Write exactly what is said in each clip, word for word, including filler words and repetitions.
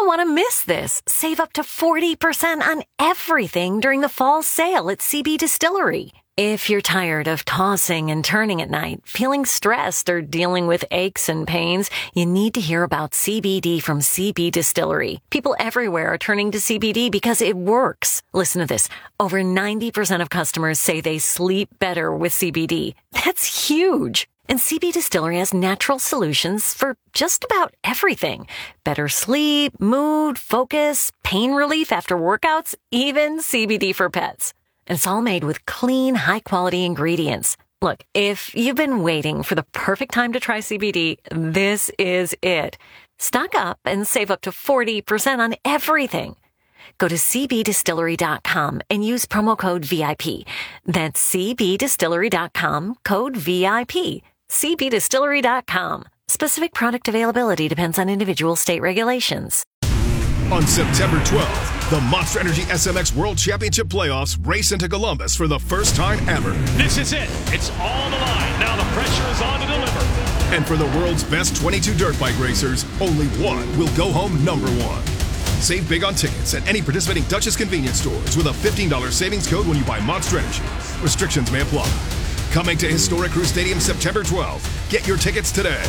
don't want to miss this. Save up to forty percent on everything during the fall sale at C B Distillery. If you're tired of tossing and turning at night, feeling stressed, or dealing with aches and pains, you need to hear about C B D from C B Distillery. People everywhere are turning to C B D because it works. Listen to this. Over ninety percent of customers say they sleep better with C B D. That's huge. And C B Distillery has natural solutions for just about everything. Better sleep, mood, focus, pain relief after workouts, even C B D for pets. And it's all made with clean, high-quality ingredients. Look, if you've been waiting for the perfect time to try C B D, this is it. Stock up and save up to forty percent on everything. Go to c b distillery dot com and use promo code V I P. That's c b distillery dot com, code V I P. c b distillery dot com. Specific product availability depends on individual state regulations. On September twelfth, the Monster Energy S M X World Championship Playoffs race into Columbus for the first time ever. This is it. It's all the line. Now the pressure is on to deliver. And for the world's best twenty-two dirt bike racers, only one will go home number one. Save big on tickets at any participating Duchess convenience stores with a fifteen dollars savings code when you buy Monster Energy. Restrictions may apply. Coming to historic Crew Stadium September twelfth. Get your tickets today.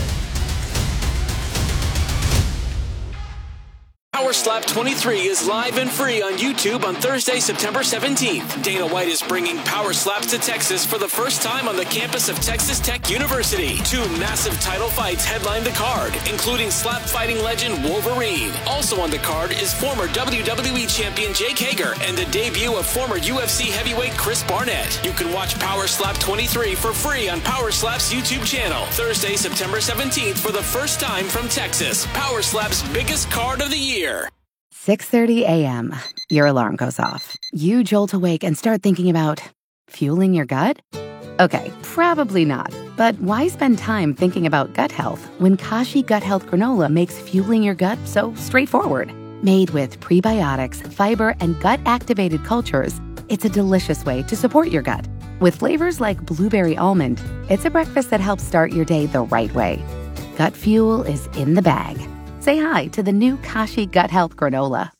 Power Slap twenty-three is live and free on YouTube on Thursday, September seventeenth. Dana White is bringing Power Slaps to Texas for the first time on the campus of Texas Tech University. Two massive title fights headline the card, including slap fighting legend Wolverine. Also on the card is former W W E champion Jake Hager and the debut of former U F C heavyweight Chris Barnett. You can watch Power Slap twenty-three for free on Power Slap's YouTube channel. Thursday, September seventeenth for the first time from Texas. Power Slap's biggest card of the year. six thirty a.m. Your alarm goes off. You jolt awake and start thinking about fueling your gut? Okay, probably not. But why spend time thinking about gut health when Kashi Gut Health Granola makes fueling your gut so straightforward? Made with prebiotics, fiber, and gut-activated cultures, it's a delicious way to support your gut. With flavors like blueberry almond, it's a breakfast that helps start your day the right way. Gut fuel is in the bag. Say hi to the new Kashi Gut Health Granola.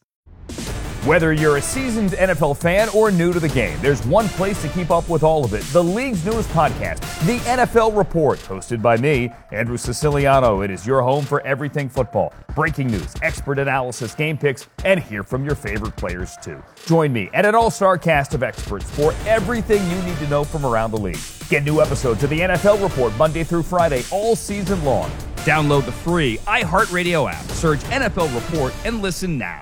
Whether you're a seasoned N F L fan or new to the game, there's one place to keep up with all of it. The league's newest podcast, The N F L Report, hosted by me, Andrew Siciliano. It is your home for everything football. Breaking news, expert analysis, game picks, and hear from your favorite players, too. Join me and an all-star cast of experts for everything you need to know from around the league. Get new episodes of The N F L Report Monday through Friday all season long. Download the free iHeartRadio app, search N F L Report, and listen now.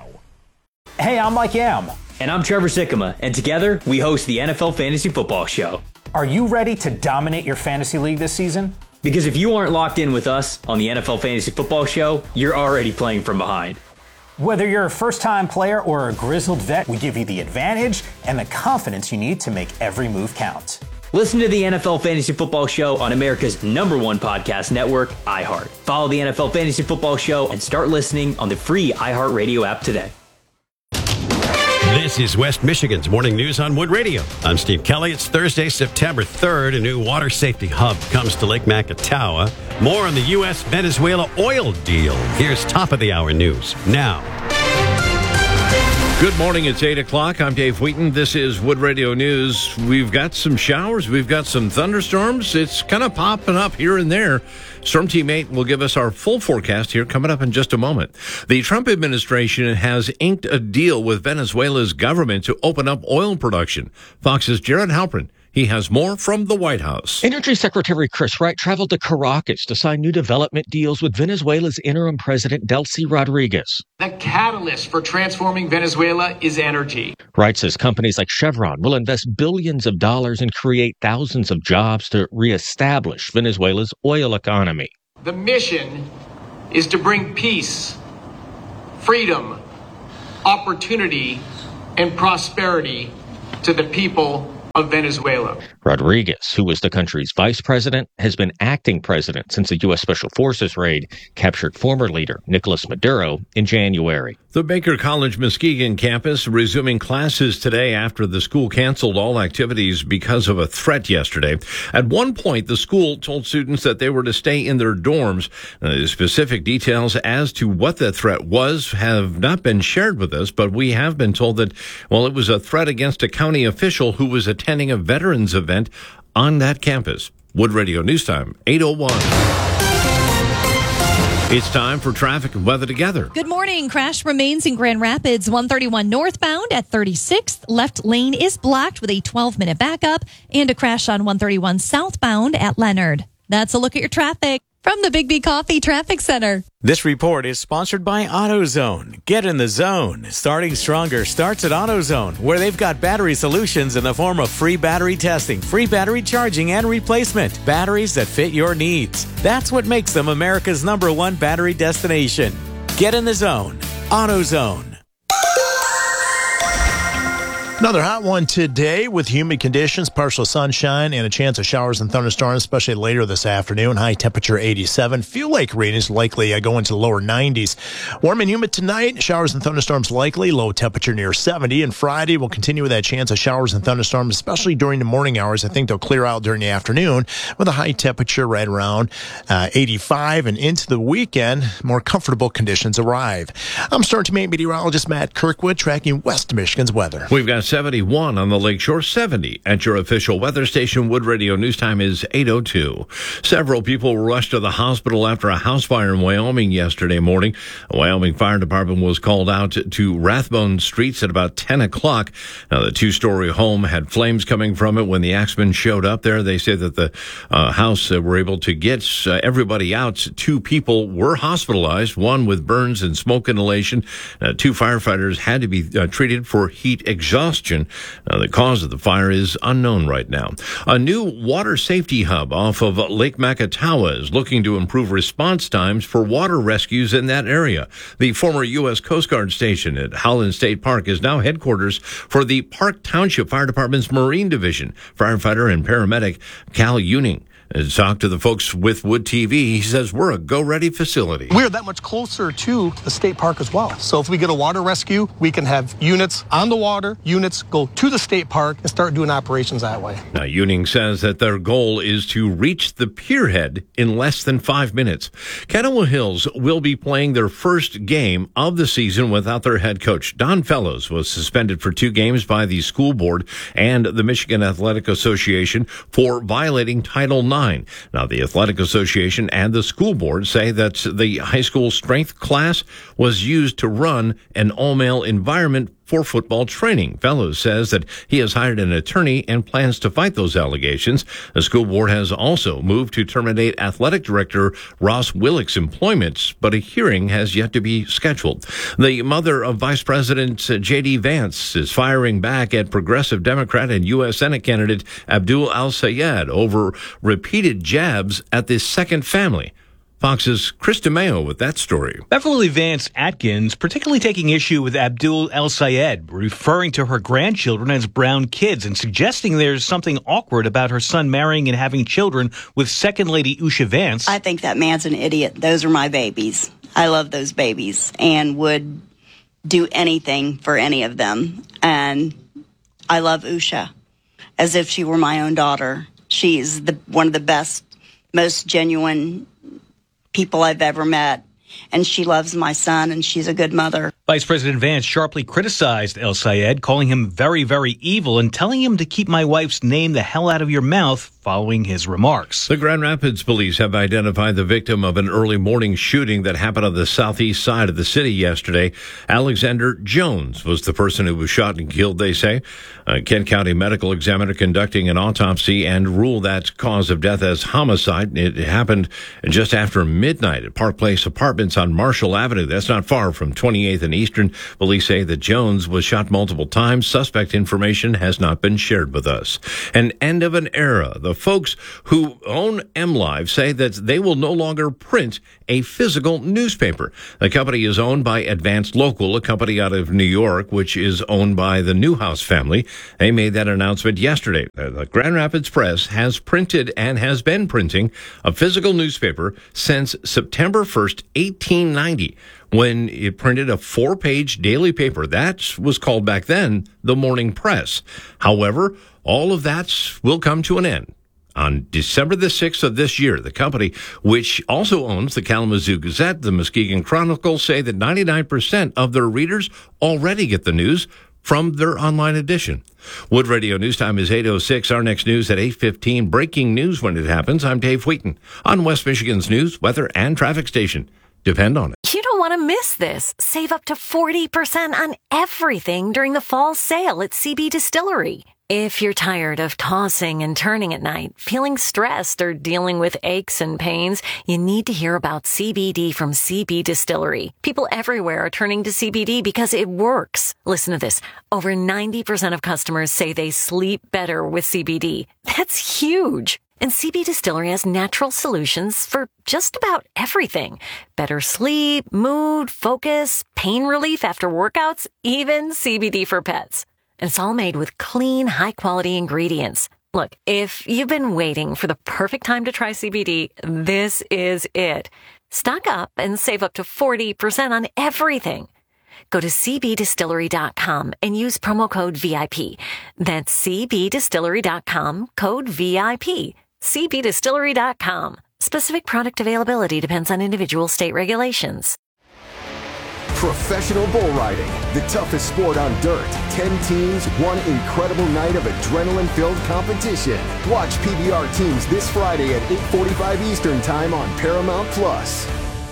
Hey, I'm Mike Yam. And I'm Trevor Sikkema, and together we host the N F L Fantasy Football Show. Are you ready to dominate your fantasy league this season? Because if you aren't locked in with us on the N F L Fantasy Football Show, you're already playing from behind. Whether you're a first-time player or a grizzled vet, we give you the advantage and the confidence you need to make every move count. Listen to the N F L Fantasy Football Show on America's number one podcast network, iHeart. Follow the N F L Fantasy Football Show and start listening on the free iHeartRadio app today. This is West Michigan's Morning News on Wood Radio. I'm Steve Kelly. It's Thursday, September third. A new water safety hub comes to Lake Macatawa. More on the U S Venezuela oil deal. Here's top of the hour news now. Good morning. It's eight o'clock. I'm Dave Wheaton. This is Wood Radio News. We've got some showers. We've got some thunderstorms. It's kind of popping up here and there. Storm Team eight will give us our full forecast here coming up in just a moment. The Trump administration has inked a deal with Venezuela's government to open up oil production. Fox's Jared Halpern. He has more from the White House. Energy Secretary Chris Wright traveled to Caracas to sign new development deals with Venezuela's interim president, Delcy Rodriguez. The catalyst for transforming Venezuela is energy. Wright says companies like Chevron will invest billions of dollars and create thousands of jobs to reestablish Venezuela's oil economy. The mission is to bring peace, freedom, opportunity, and prosperity to the people of Venezuela. Rodriguez, who was the country's vice president, has been acting president since the U S. Special Forces raid captured former leader Nicolas Maduro in January. The Baker College Muskegon campus resuming classes today after the school canceled all activities because of a threat yesterday. At one point, the school told students that they were to stay in their dorms. Now, the specific details as to what the threat was have not been shared with us, but we have been told that, well, it was a threat against a county official who was attending a veterans event on that campus. Wood Radio News Time, eight oh one. It's time for traffic and weather together. Good morning. Crash remains in Grand Rapids, one thirty-one northbound at thirty-sixth. Left lane is blocked with a twelve-minute backup, and a crash on one thirty-one southbound at Leonard. That's a look at your traffic from the Big B Coffee Traffic Center. This report is sponsored by AutoZone. Get in the zone. Starting Stronger starts at AutoZone, where they've got battery solutions in the form of free battery testing, free battery charging, and replacement. Batteries that fit your needs. That's what makes them America's number one battery destination. Get in the zone. AutoZone. Another hot one today with humid conditions, partial sunshine, and a chance of showers and thunderstorms, especially later this afternoon. High temperature eighty-seven. Feel like rain is likely uh, going to the lower nineties. Warm and humid tonight. Showers and thunderstorms likely. Low temperature near seventy. And Friday will continue with that chance of showers and thunderstorms, especially during the morning hours. I think they'll clear out during the afternoon with a high temperature right around uh, eighty-five. And into the weekend, more comfortable conditions arrive. I'm Storm Team eight meteorologist Matt Kirkwood, tracking West Michigan's weather. We've got seventy-one on the Lakeshore, seventy at your official weather station. Wood Radio News Time is eight oh two. Several people were rushed to the hospital after a house fire in Wyoming yesterday morning. The Wyoming Fire Department was called out to Rathbone Streets at about ten o'clock. Now, the two-story home had flames coming from it when the axemen showed up there. They say that the uh, house uh, were able to get uh, everybody out. Two people were hospitalized, one with burns and smoke inhalation. Uh, two firefighters had to be uh, treated for heat exhaustion. Now, the cause of the fire is unknown right now. A new water safety hub off of Lake Macatawa is looking to improve response times for water rescues in that area. The former U S. Coast Guard station at Howland State Park is now headquarters for the Park Township Fire Department's Marine Division. Firefighter and paramedic Cal Uning talked to the folks with Wood T V. He says we're a go-ready facility. We're that much closer to the state park as well. So if we get a water rescue, we can have units on the water, units go to the state park and start doing operations that way. Now, Uning says that their goal is to reach the pierhead in less than five minutes. Kennewill Hills will be playing their first game of the season without their head coach. Don Fellows was suspended for two games by the school board and the Michigan Athletic Association for violating Title nine. Now, the Athletic Association and the school board say that the high school strength class was used to run an all-male environment for football training. Fellows says that he has hired an attorney and plans to fight those allegations. The school board has also moved to terminate athletic director Ross Willick's employment, but a hearing has yet to be scheduled. The mother of Vice President J D. Vance is firing back at Progressive Democrat and U S. Senate candidate Abdul Al-Sayed over repeated jabs at the second family. Fox's Chris DeMeo with that story. Beverly Vance Atkins particularly taking issue with Abdul El-Sayed, referring to her grandchildren as brown kids and suggesting there's something awkward about her son marrying and having children with Second Lady Usha Vance. I think that man's an idiot. Those are my babies. I love those babies and would do anything for any of them. And I love Usha as if she were my own daughter. She's the, one of the best, most genuine people I've ever met, and she loves my son, and she's a good mother. Vice President Vance sharply criticized El-Sayed, calling him very, very evil and telling him to keep my wife's name the hell out of your mouth following his remarks. The Grand Rapids police have identified the victim of an early morning shooting that happened on the southeast side of the city yesterday. Alexander Jones was the person who was shot and killed, they say. A Kent County medical examiner conducting an autopsy and ruled that cause of death as homicide. It happened just after midnight at Park Place Apartments residence on Marshall Avenue. That's not far from twenty-eighth and Eastern. Police say that Jones was shot multiple times. Suspect information has not been shared with us. An end of an era. The folks who own MLive say that they will no longer print a physical newspaper. The company is owned by Advanced Local, a company out of New York, which is owned by the Newhouse family. They made that announcement yesterday. The Grand Rapids Press has printed and has been printing a physical newspaper since September first, eighteen ninety, when it printed a four-page daily paper. That was called back then the Morning Press. However, all of that will come to an end. On December the sixth of this year, the company, which also owns the Kalamazoo Gazette, the Muskegon Chronicle, say that ninety-nine percent of their readers already get the news from their online edition. Wood Radio News Time is eight oh six. Our next news at eight fifteen. Breaking news when it happens. I'm Dave Wheaton on West Michigan's news, weather, and traffic station. Depend on it. You don't want to miss this. Save up to forty percent on everything during the fall sale at C B Distillery. If you're tired of tossing and turning at night, feeling stressed, or dealing with aches and pains, you need to hear about C B D from C B Distillery. People everywhere are turning to C B D because it works. Listen to this. Over ninety percent of customers say they sleep better with C B D. That's huge. And C B Distillery has natural solutions for just about everything. Better sleep, mood, focus, pain relief after workouts, even C B D for pets. And it's all made with clean, high-quality ingredients. Look, if you've been waiting for the perfect time to try C B D, this is it. Stock up and save up to forty percent on everything. Go to c b distillery dot com and use promo code V I P. That's c b distillery dot com, code V I P. c b distillery dot com. Specific product availability depends on individual state regulations. Professional bull riding, the toughest sport on dirt. Ten teams, one incredible night of adrenaline-filled competition. Watch P B R teams this Friday at eight forty-five Eastern Time on Paramount Plus.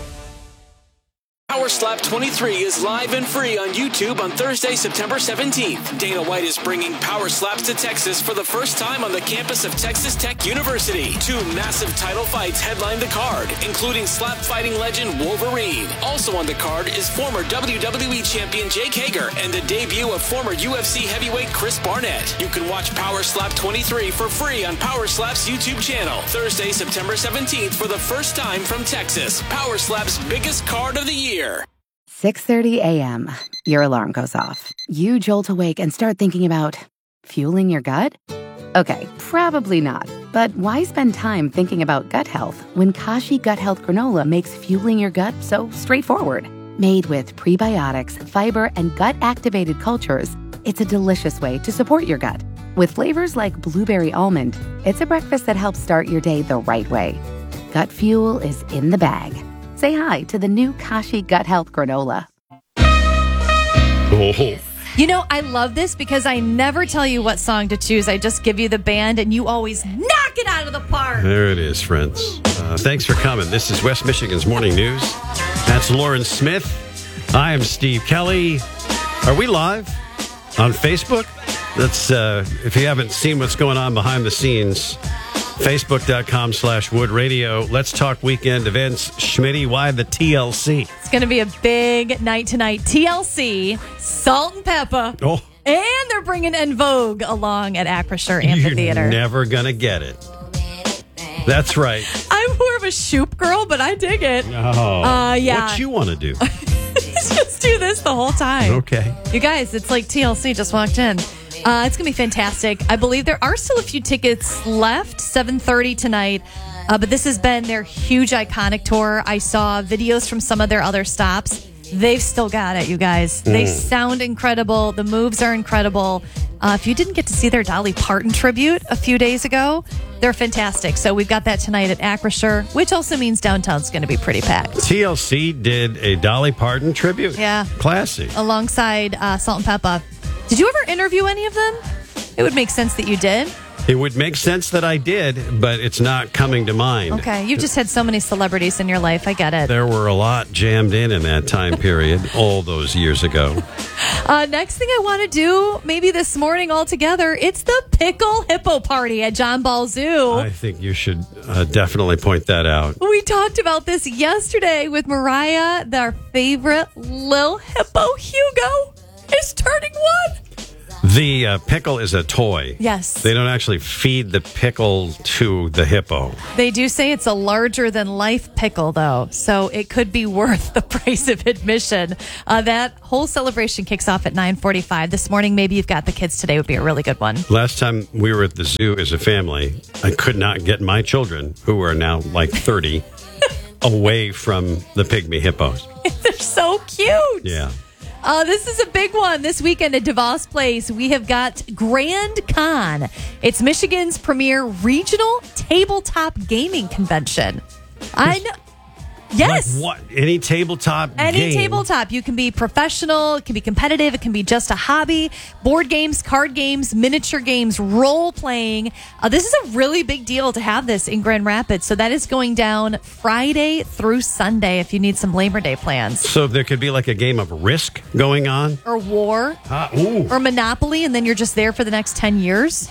Power Slap twenty-three is live and free on YouTube on Thursday, September seventeenth. Dana White is bringing Power Slaps to Texas for the first time on the campus of Texas Tech University. Two massive title fights headline the card, including slap fighting legend Wolverine. Also on the card is former W W E champion Jake Hager and the debut of former U F C heavyweight Chris Barnett. You can watch Power Slap twenty-three for free on Power Slap's YouTube channel. Thursday, September seventeenth for the first time from Texas. Power Slap's biggest card of the year. six thirty a.m. Your alarm goes off. You jolt awake and start thinking about fueling your gut? Okay, probably not. But why spend time thinking about gut health when Kashi Gut Health Granola makes fueling your gut so straightforward? Made with prebiotics, fiber, and gut-activated cultures, it's a delicious way to support your gut. With flavors like blueberry almond, it's a breakfast that helps start your day the right way. Gut fuel is in the bag. Say hi to the new Kashi Gut Health Granola. Oh. You know, I love this because I never tell you what song to choose. I just give you the band and you always knock it out of the park. There it is, friends. Uh, thanks for coming. This is West Michigan's Morning News. That's Lauren Smith. I am Steve Kelly. Are we live on Facebook? That's, uh, if you haven't seen what's going on behind the scenes, Facebook.com slash Wood Radio. Let's talk weekend events. Schmitty, why the T L C? It's going to be a big night tonight. T L C, Salt and Pepper. Oh. And they're bringing En Vogue along at Acrisure Amphitheater. You're never going to get it. That's right. I'm more of a Shoop girl, but I dig it. Oh. Uh, yeah. What you want to do? Just do this the whole time. Okay. You guys, it's like T L C just walked in. Uh, it's going to be fantastic. I believe there are still a few tickets left, seven thirty tonight. Uh, but this has been their huge iconic tour. I saw videos from some of their other stops. They've still got it, you guys. Mm. They sound incredible. The moves are incredible. Uh, if you didn't get to see their Dolly Parton tribute a few days ago, they're fantastic. So we've got that tonight at Acrisure, which also means downtown's going to be pretty packed. T L C did a Dolly Parton tribute? Yeah. Classy. Alongside uh, Salt and Pepper. Did you ever interview any of them? It would make sense that you did. It would make sense that I did, but it's not coming to mind. Okay, you've just had so many celebrities in your life. I get it. There were a lot jammed in in that time period, all those years ago. Uh, next thing I want to do, maybe this morning altogether, it's the Pickle Hippo Party at John Ball Zoo. I think you should uh, definitely point that out. We talked about this yesterday with Mariah. Our favorite Lil Hippo, Hugo, is turning one. The uh, pickle is a toy. Yes. They don't actually feed the pickle to the hippo. They do say it's a larger-than-life pickle, though, so it could be worth the price of admission. Uh, that whole celebration kicks off at nine forty-five. This morning, maybe you've got the kids today would be a really good one. Last time we were at the zoo as a family, I could not get my children, who are now like thirty, away from the pygmy hippos. They're so cute. Yeah. Uh, this is a big one this weekend at DeVos Place. We have got Grand Con. It's Michigan's premier regional tabletop gaming convention. I know. Yes. Like what? Any tabletop Any game? tabletop. You can be professional. It can be competitive. It can be just a hobby. Board games, card games, miniature games, role playing. Uh, this is a really big deal to have this in Grand Rapids. So that is going down Friday through Sunday if you need some Labor Day plans. So there could be like a game of Risk going on? Or War. Uh, ooh. Or Monopoly, and then you're just there for the next ten years.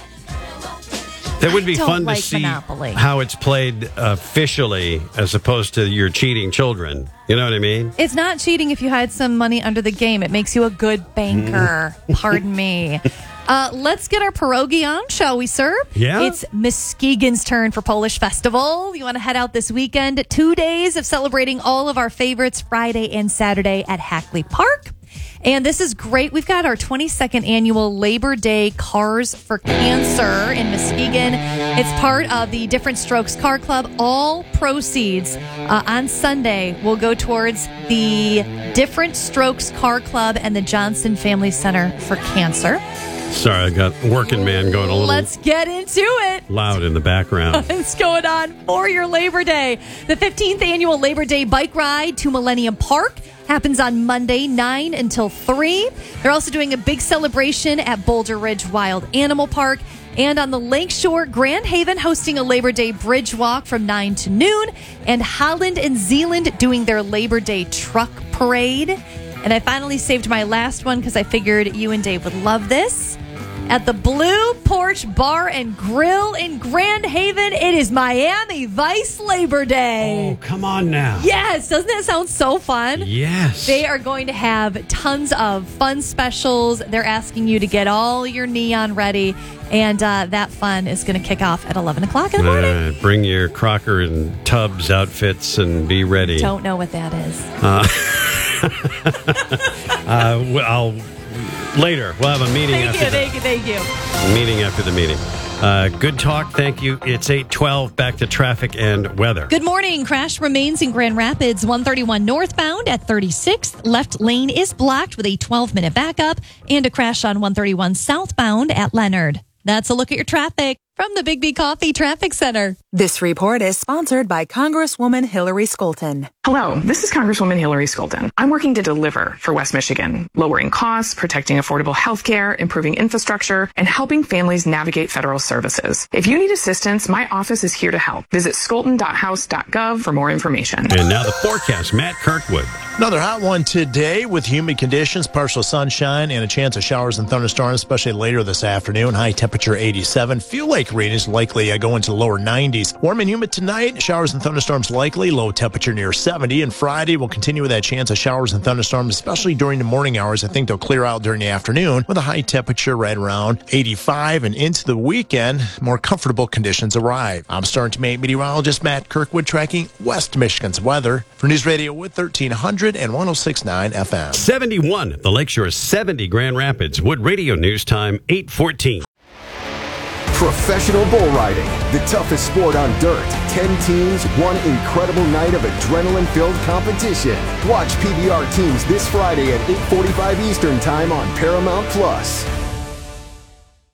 That would be I don't fun like to see Monopoly. how it's played officially as opposed to your cheating children. You know what I mean? It's not cheating if you hide some money under the game. It makes you a good banker. Pardon me. Uh, let's get our pierogi on, shall we, sir? Yeah. It's Muskegon's turn for Polish Festival. You want to head out this weekend. Two days of celebrating all of our favorites, Friday and Saturday at Hackley Park. And this is great. We've got our twenty-second annual Labor Day Cars for Cancer in Muskegon. It's part of the Different Strokes Car Club. All proceeds uh, on Sunday will go towards the Different Strokes Car Club and the Johnson Family Center for Cancer. Sorry, I got working man going a little Let's get into it. loud in the background. What's going on for your Labor Day? The fifteenth annual Labor Day bike ride to Millennium Park happens on Monday, nine until three. They're also doing a big celebration at Boulder Ridge Wild Animal Park. And on the Lakeshore, Grand Haven hosting a Labor Day bridge walk from nine to noon. And Holland and Zealand doing their Labor Day truck parade. And I finally saved my last one because I figured you and Dave would love this. At the Blue Porch Bar and Grill in Grand Haven, it is Miami Vice Labor Day. Oh, come on now. Yes, doesn't that sound so fun? Yes. They are going to have tons of fun specials. They're asking you to get all your neon ready, and uh, that fun is going to kick off at eleven o'clock in the morning. Uh, bring your Crocker and Tubbs outfits and be ready. Don't know what that is. Uh, uh, well, I'll... Later, we'll have a meeting Thank after you, the thank you, thank you. meeting after the meeting. Uh, good talk, thank you. It's eight twelve. Back to traffic and weather. Good morning. Crash remains in Grand Rapids, one thirty-one northbound at thirty-sixth. Left lane is blocked with a twelve-minute backup, and a crash on one thirty-one southbound at Leonard. That's a look at your traffic from the Big B Coffee Traffic Center. This report is sponsored by Congresswoman Hillary Skolton. Hello, this is Congresswoman Hillary Skolton. I'm working to deliver for West Michigan, lowering costs, protecting affordable health care, improving infrastructure, and helping families navigate federal services. If you need assistance, my office is here to help. Visit skolton dot house dot gov for more information. And now the forecast, Matt Kirkwood. Another hot one today with humid conditions, partial sunshine, and a chance of showers and thunderstorms, especially later this afternoon. High temperature eighty-seven. Feel like rain is likely uh, going to the lower nineties. Warm and humid tonight. Showers and thunderstorms likely. Low temperature near seventy. And Friday will continue with that chance of showers and thunderstorms, especially during the morning hours. I think they'll clear out during the afternoon with a high temperature right around eighty-five. And into the weekend, more comfortable conditions arrive. I'm Star and meteorologist Matt Kirkwood tracking West Michigan's weather for News Radio with thirteen hundred and one oh six point nine F M. seventy-one at the Lakeshore, seventy Grand Rapids. Wood Radio News Time, eight fourteen. Professional bull riding, the toughest sport on dirt. Ten teams, one incredible night of adrenaline-filled competition. Watch P B R teams this Friday at eight forty-five Eastern Time on Paramount Plus.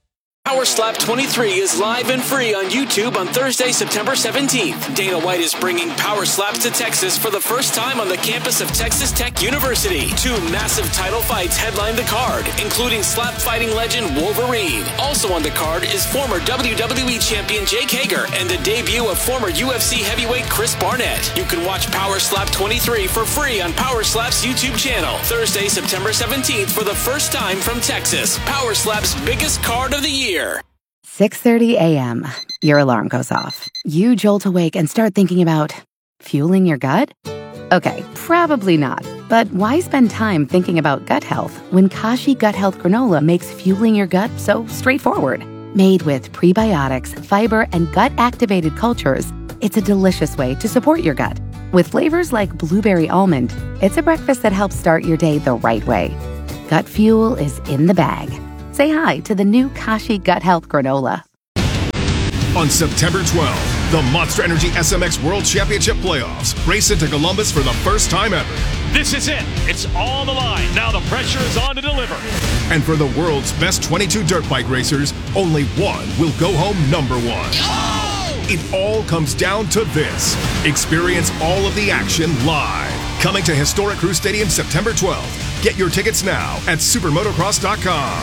Power Slap twenty-three is live and free on YouTube on Thursday, September seventeenth. Dana White is bringing Power Slaps to Texas for the first time on the campus of Texas Tech University. Two massive title fights headline the card, including slap fighting legend Wolverine. Also on the card is former W W E champion Jake Hager and the debut of former U F C heavyweight Chris Barnett. You can watch Power Slap twenty-three for free on Power Slap's YouTube channel. Thursday, September seventeenth for the first time from Texas. Power Slap's biggest card of the year. six thirty a.m. Your alarm goes off. You jolt awake and start thinking about fueling your gut? Okay, probably not. But why spend time thinking about gut health when Kashi Gut Health Granola makes fueling your gut so straightforward? Made with prebiotics, fiber, and gut-activated cultures, it's a delicious way to support your gut. With flavors like blueberry almond, it's a breakfast that helps start your day the right way. Gut fuel is in the bag. Say hi to the new Kashi Gut Health Granola. On September twelfth, the Monster Energy S M X World Championship Playoffs race into Columbus for the first time ever. This is it. It's on the line. Now the pressure is on to deliver. And for the world's best twenty-two dirt bike racers, only one will go home number one. Oh! It all comes down to this. Experience all of the action live. Coming to historic Crew Stadium September twelfth. Get your tickets now at supermotocross dot com.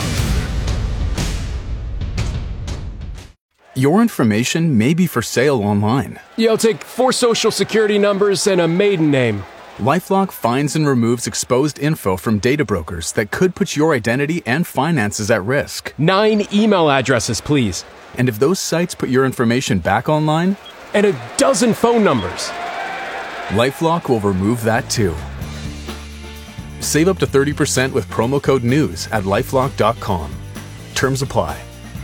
Your information may be for sale online. Yeah, I'll take four social security numbers and a maiden name. LifeLock finds and removes exposed info from data brokers that could put your identity and finances at risk. Nine email addresses, please. And if those sites put your information back online? And a dozen phone numbers. LifeLock will remove that too. Save up to thirty percent with promo code NEWS at lifelock dot com. Terms apply.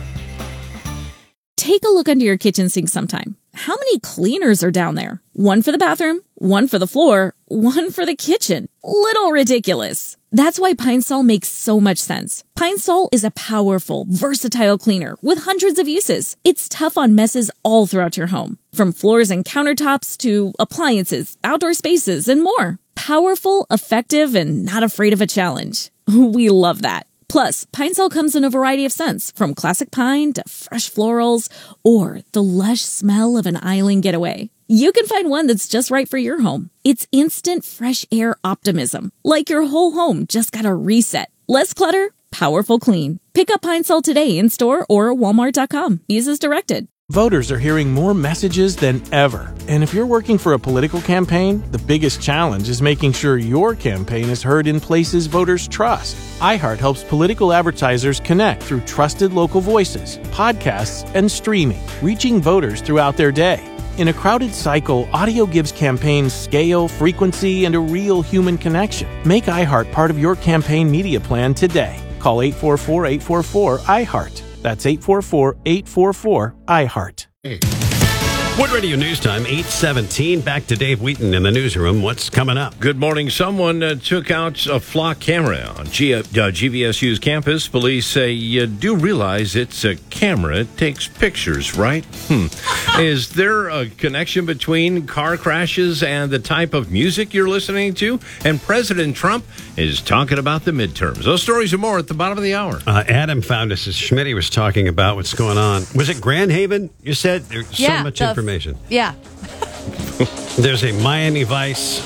Take a look under your kitchen sink sometime. How many cleaners are down there? One for the bathroom, one for the floor, one for the kitchen. Little ridiculous. That's why Pine Sol makes so much sense. Pine Sol is a powerful, versatile cleaner with hundreds of uses. It's tough on messes all throughout your home, from floors and countertops to appliances, outdoor spaces, and more. Powerful, effective, and not afraid of a challenge. We love that. Plus, Pine Sol comes in a variety of scents, from classic pine to fresh florals or the lush smell of an island getaway. You can find one that's just right for your home. It's instant fresh air optimism, like your whole home just got a reset. Less clutter, powerful clean. Pick up Pine Sol today in store or walmart dot com. Use as directed. Voters are hearing more messages than ever. And if you're working for a political campaign, the biggest challenge is making sure your campaign is heard in places voters trust. iHeart helps political advertisers connect through trusted local voices, podcasts, and streaming, reaching voters throughout their day. In a crowded cycle, audio gives campaigns scale, frequency, and a real human connection. Make iHeart part of your campaign media plan today. Call eight four four, eight four four, iHeart. That's eight four four, eight four four, iHeart. Wood Radio News Time, eight seventeen. Back to Dave Wheaton in the newsroom. What's coming up? Good morning. Someone uh, took out a flock camera on G- uh, G V S U's campus. Police say you do realize it's a camera. It takes pictures, right? Hmm. Is there a connection between car crashes and the type of music you're listening to? And President Trump is talking about the midterms. Those stories and more at the bottom of the hour. Uh, Adam found us as Schmitty was talking about what's going on. Was it Grand Haven? You said there's yeah, so much the, information. Yeah. There's a Miami Vice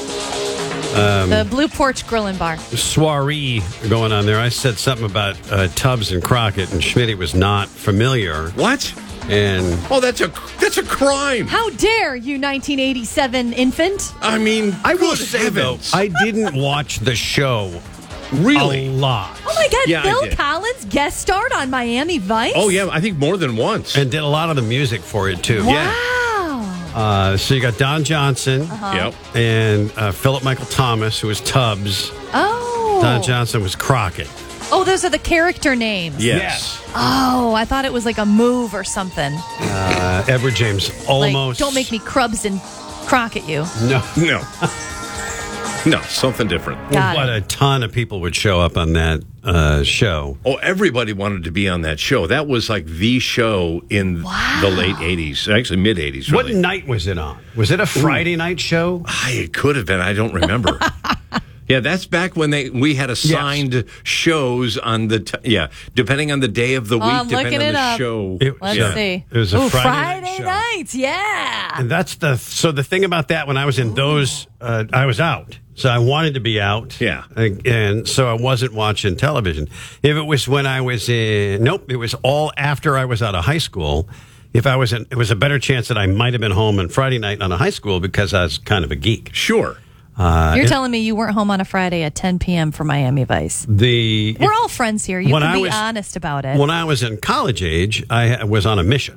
um, the Blue Porch Grill and Bar soiree going on there. I said something about uh, Tubbs and Crockett, and Schmitty was not familiar. What? And oh, that's a that's a crime. How dare you, nineteen eighty-seven infant? I mean, I will say though, I didn't watch the show. Really? A lot. Oh my God, yeah, Phil Collins guest starred on Miami Vice? Oh yeah, I think more than once. And did a lot of the music for it too. Wow. Yeah. Uh, so you got Don Johnson. Uh-huh. Yep. And uh, Philip Michael Thomas, who was Tubbs. Oh. Don Johnson was Crockett. Oh, those are the character names. Yes. yes. Oh, I thought it was like a move or something. Uh, Edward James Olmos. Like, don't make me Krubs and Crockett you. No. No. No, something different. Got but it. a ton of people would show up on that uh, show. Oh, everybody wanted to be on that show. That was like the show in wow. the late eighties, actually mid eighties. Really. What night was it on? Was it a Friday Ooh. night show? Ah, it could have been. I don't remember. Yeah, that's back when they we had assigned yes. shows on the t- yeah, depending on the day of the week, oh, I'm depending looking on it the up. show. It, Let's yeah. see. It was a Ooh, Friday, Friday night nights, yeah. And that's the so the thing about that when I was in those, uh, I was out. So I wanted to be out. Yeah. And so I wasn't watching television. If it was when I was in, nope, it was all after I was out of high school. If I was in, it was a better chance that I might have been home on Friday night on a high school because I was kind of a geek. Sure. Uh, You're it, telling me you weren't home on a Friday at ten p.m. for Miami Vice. The We're all friends here. You when can I be was- honest about it. When I was in college age, I was on a mission.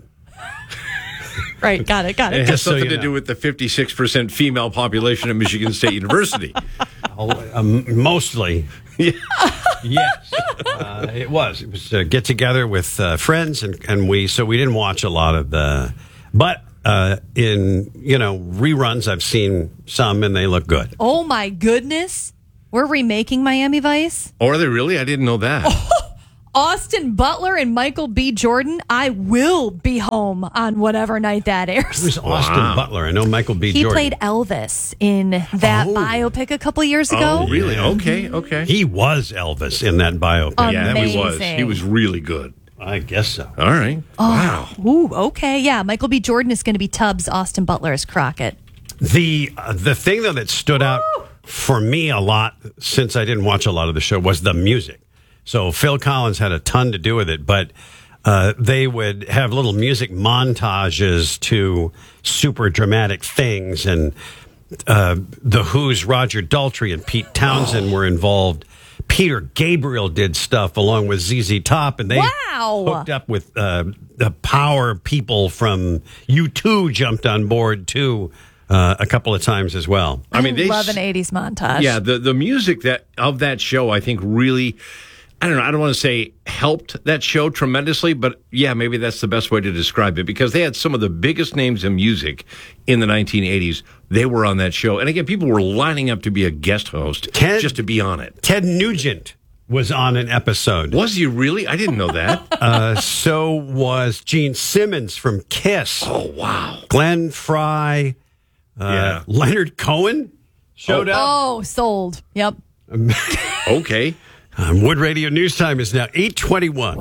Right, got it, got it. It has Just so something you to know. do with the fifty-six percent female population at Michigan State University. Um, mostly. Yes. Uh, it was. It was a get together with uh, friends, and, and we, so we didn't watch a lot of the, but uh, in, you know, reruns, I've seen some and they look good. Oh, my goodness. We're remaking Miami Vice. Oh, are they really? I didn't know that. Austin Butler and Michael B. Jordan. I will be home on whatever night that airs. Who's Austin Wow. Butler? I know Michael B. He Jordan. played Elvis in that Oh. biopic a couple years ago. Oh, really? Okay, okay. He was Elvis in that biopic. Yeah, he was. Amazing. He was really good. I guess so. All right. Wow. Ooh, okay. Yeah, Michael B. Jordan is going to be Tubbs. Austin Butler is Crockett. The uh, the thing though that stood out for me a lot since I didn't watch a lot of the show was the music. So Phil Collins had a ton to do with it, but uh, they would have little music montages to super dramatic things, and uh, the Who's Roger Daltrey and Pete Townsend were involved. Peter Gabriel did stuff along with Z Z Top, and they Wow. hooked up with uh, the power people from U two jumped on board too uh, a couple of times as well. I mean, they love s- an eighties montage. Yeah, the the music that of that show, I think, really, I don't know, I don't want to say helped that show tremendously, but yeah, maybe that's the best way to describe it, because they had some of the biggest names in music in the nineteen eighties. They were on that show. And again, people were lining up to be a guest host Ted- just to be on it. Ted Nugent was on an episode. Was he really? I didn't know that. Uh, so was Gene Simmons from Kiss. Oh, wow. Glenn Fry, uh, Yeah. Leonard Cohen showed up. Oh, sold. Yep. Okay. Um, Wood Radio News Time is now eight twenty-one.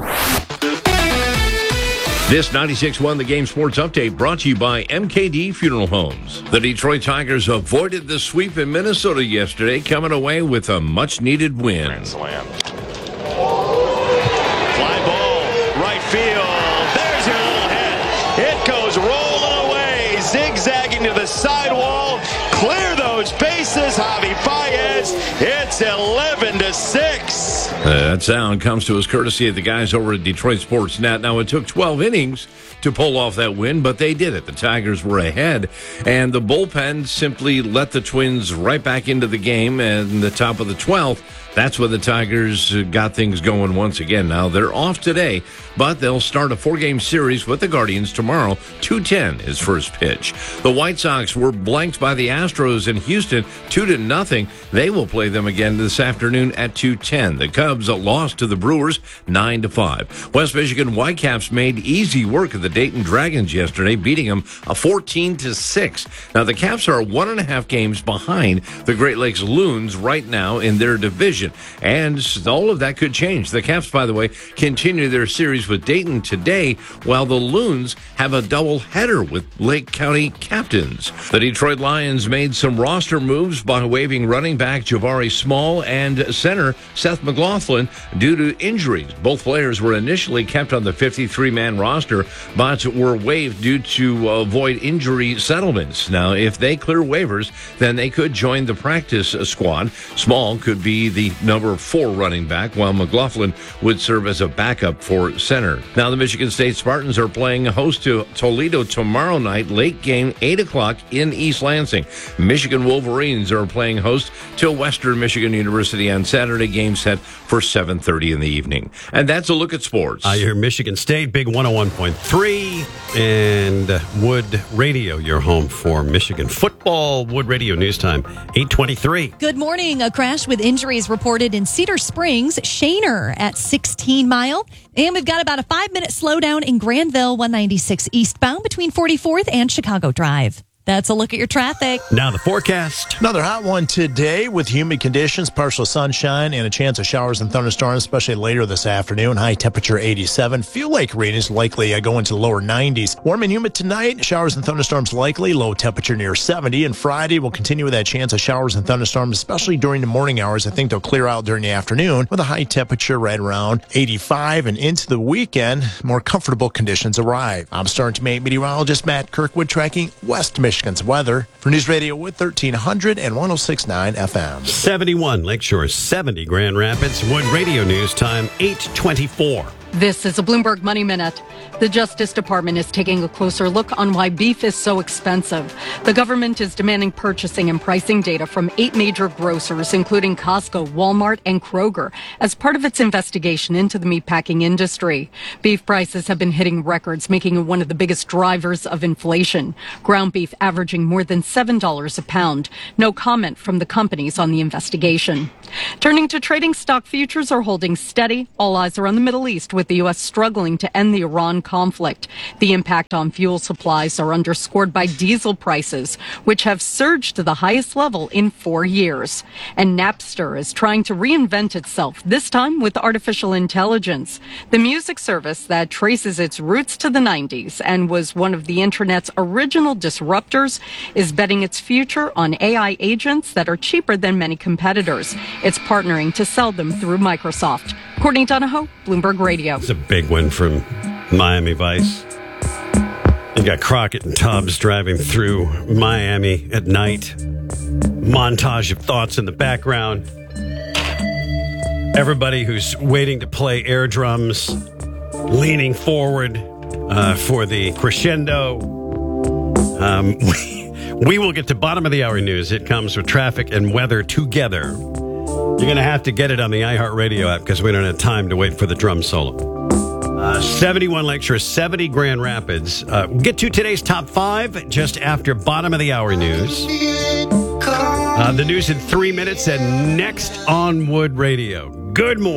This ninety-six point one The Game Sports Update brought to you by M K D Funeral Homes. The Detroit Tigers avoided the sweep in Minnesota yesterday, coming away with a much-needed win. Grand slam. Fly ball, right field. There's your little hit. It goes rolling away, zigzagging to the sidewall. Clear those bases, Javi Baez. It's eleven to six. Uh, that sound comes to us courtesy of the guys over at Detroit Sports Net. Now, it took twelve innings to pull off that win, but they did it. The Tigers were ahead, and the bullpen simply let the Twins right back into the game. And the top of the twelfth, that's when the Tigers got things going once again. Now, they're off today, but they'll start a four-game series with the Guardians tomorrow. two ten is first pitch. The White Sox were blanked by the Astros in Houston, two to nothing. They will play them again this afternoon at two ten. The Cubs lost to the Brewers nine to five. West Michigan Whitecaps made easy work of the Dayton Dragons yesterday, beating them a fourteen to six. Now, the Caps are one and a half games behind the Great Lakes Loons right now in their division. And all of that could change. The Caps, by the way, continue their series with Dayton today, while the Loons have a double header with Lake County captains. The Detroit Lions made some roster moves by waiving running back Jabari Small and center Seth McLaughlin due to injuries. Both players were initially kept on the fifty-three man roster, but were waived due to avoid injury settlements. Now, if they clear waivers, then they could join the practice squad. Small could be the number four running back, while McLaughlin would serve as a backup for center. Now, the Michigan State Spartans are playing host to Toledo tomorrow night, late game, eight o'clock in East Lansing. Michigan Wolverines are playing host to Western Michigan University on Saturday, game set for seven thirty in the evening. And that's a look at sports. Uh, you're Michigan State, Big one oh one point three, and uh, Wood Radio, your home for Michigan football. Wood Radio News Time, eight twenty-three. Good morning. A crash with injuries reported in Cedar Springs, Shaner at sixteen mile. And we've got about a five minute slowdown in Granville, one ninety-six eastbound between forty-fourth and Chicago Drive. That's a look at your traffic. Now the forecast. Another hot one today with humid conditions, partial sunshine, and a chance of showers and thunderstorms, especially later this afternoon. High temperature eighty-seven. Feel like readings likely uh, go into the lower nineties. Warm and humid tonight. Showers and thunderstorms likely. Low temperature near seventy. And Friday will continue with that chance of showers and thunderstorms, especially during the morning hours. I think they'll clear out during the afternoon with a high temperature right around eighty-five. And into the weekend, more comfortable conditions arrive. I'm Star Teammate meteorologist Matt Kirkwood tracking West Michigan's weather for News Radio with thirteen hundred and one oh six point nine F M. seventy-one Lakeshore, seventy Grand Rapids. Wood Radio News time eight twenty-four. This is a Bloomberg Money Minute. The Justice Department is taking a closer look on why beef is so expensive. The government is demanding purchasing and pricing data from eight major grocers, including Costco, Walmart, and Kroger, as part of its investigation into the meatpacking industry. Beef prices have been hitting records, making it one of the biggest drivers of inflation. Ground beef averaging more than seven dollars a pound. No comment from the companies on the investigation. Turning to trading, stock futures are holding steady. All eyes are on the Middle East, with the U S struggling to end the Iran conflict. The impact on fuel supplies are underscored by diesel prices, which have surged to the highest level in four years. And Napster is trying to reinvent itself, this time with artificial intelligence. The music service that traces its roots to the nineties and was one of the internet's original disruptors is betting its future on A I agents that are cheaper than many competitors. It's partnering to sell them through Microsoft. Courtney Donahoe, Bloomberg Radio. It's a big one from Miami Vice. You got Crockett and Tubbs driving through Miami at night. Montage of thoughts in the background. Everybody who's waiting to play air drums, leaning forward uh, for the crescendo. Um, we, we will get to bottom of the hour news. It comes with traffic and weather together. You're going to have to get it on the iHeartRadio app because we don't have time to wait for the drum solo. Uh, seventy-one Lakeshore, seventy Grand Rapids. Uh, we'll get to today's top five just after bottom of the hour news. Uh, the news in three minutes and next on Wood Radio. Good morning.